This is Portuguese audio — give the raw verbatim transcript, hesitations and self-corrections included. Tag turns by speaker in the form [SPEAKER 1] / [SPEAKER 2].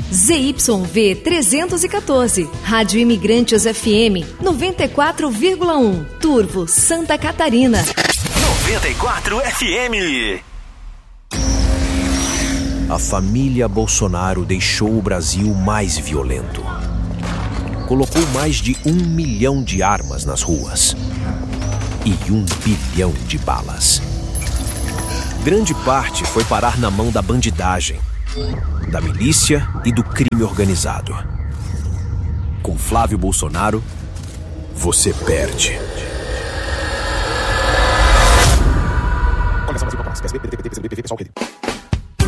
[SPEAKER 1] Z Y V trezentos e quatorze, Rádio Imigrantes F M noventa e quatro vírgula um, Turvo, Santa Catarina.
[SPEAKER 2] noventa e quatro F M.
[SPEAKER 3] A família Bolsonaro deixou o Brasil mais violento. Colocou mais de um milhão de armas nas ruas e um bilhão de balas. Grande parte foi parar na mão da bandidagem, da milícia e do crime organizado. Com Flávio Bolsonaro, você perde. Começamos a